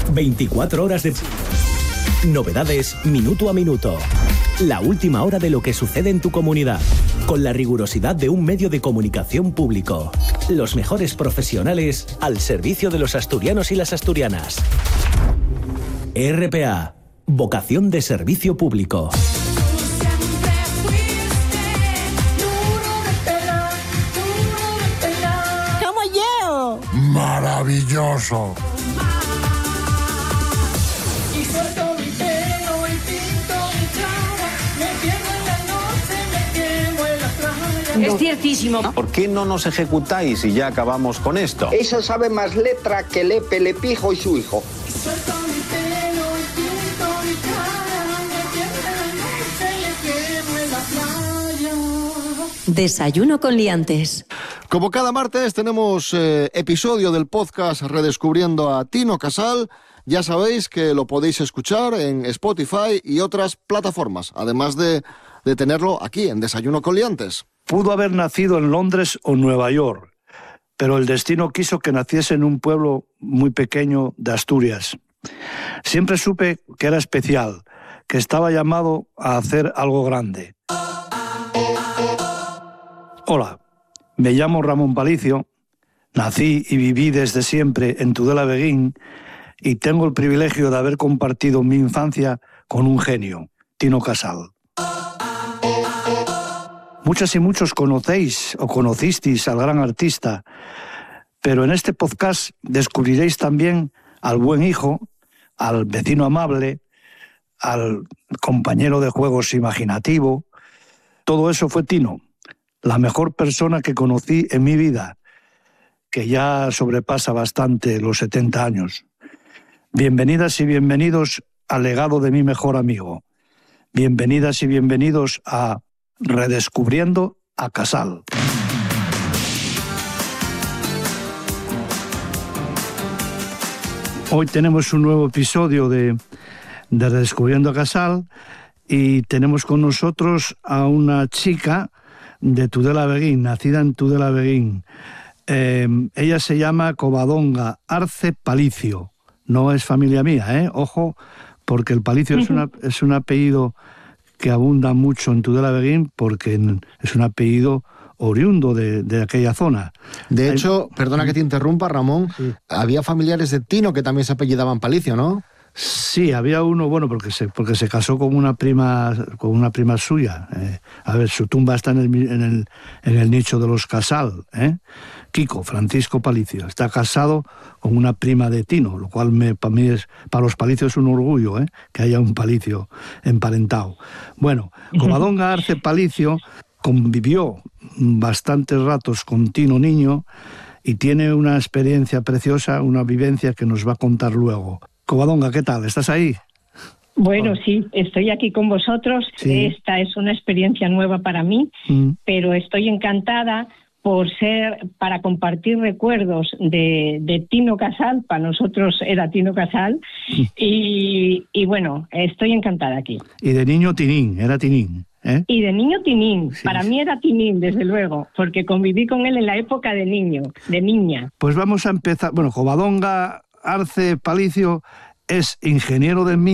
24 horas de... Novedades minuto a minuto. La última hora de lo que sucede en tu comunidad. Con la rigurosidad de un medio de comunicación público. Los mejores profesionales al servicio de los asturianos y las asturianas. RPA. Vocación de servicio público. ¡Como yo! ¡Maravilloso! Es ciertísimo. ¿Por qué no nos ejecutáis y ya acabamos con esto? Esa sabe más letra que Lepe, Lepijo y su hijo. Desayuno con liantes. Como cada martes tenemos episodio del podcast Redescubriendo a Tino Casal. Ya sabéis que lo podéis escuchar en Spotify y otras plataformas, además de tenerlo aquí en Desayuno con liantes. Pudo haber nacido en Londres o Nueva York, pero el destino quiso que naciese en un pueblo muy pequeño de Asturias. Siempre supe que era especial, que estaba llamado a hacer algo grande. Hola, me llamo Ramón Palicio, nací y viví desde siempre en Tudela-Beguín y tengo el privilegio de haber compartido mi infancia con un genio, Tino Casal. Muchas y muchos conocéis o conocisteis al gran artista, pero en este podcast descubriréis también al buen hijo, al vecino amable, al compañero de juegos imaginativo. Todo eso fue Tino, la mejor persona que conocí en mi vida, que ya sobrepasa bastante los 70 años. Bienvenidas y bienvenidos al legado de mi mejor amigo. Bienvenidas y bienvenidos a Redescubriendo a Casal. Hoy tenemos un nuevo episodio de Redescubriendo a Casal y tenemos con nosotros a una chica de Tudela-Beguín, nacida en Tudela-Beguín. Ella se llama Covadonga Arce Palicio. No es familia mía, ojo, porque el Palicio es un apellido que abunda mucho en Tudela-Beguín porque es un apellido oriundo de aquella zona. De hecho, perdona que te interrumpa, Ramón, sí. Había familiares de Tino que también se apellidaban Palicio, ¿no? Sí, había uno, bueno, porque se casó con una prima suya. A ver, su tumba está en el nicho de los Casal, Kiko, Francisco Palicio, está casado con una prima de Tino, lo cual para los Palicios es un orgullo, que haya un Palicio emparentado. Bueno, Covadonga Arce Palicio convivió bastantes ratos con Tino niño y tiene una experiencia preciosa, una vivencia que nos va a contar luego. Covadonga, ¿qué tal? ¿Estás ahí? Bueno, sí, estoy aquí con vosotros. Sí. Esta es una experiencia nueva para mí, pero estoy encantada para compartir recuerdos de Tino Casal. Para nosotros era Tino Casal. Y bueno, estoy encantada aquí. Y de niño Tinín, era Tinín. Y de niño Tinín, sí. Para mí era Tinín, desde luego, porque conviví con él en la época de niña. Pues vamos a empezar. Bueno, Covadonga Arce Palicio es ingeniero de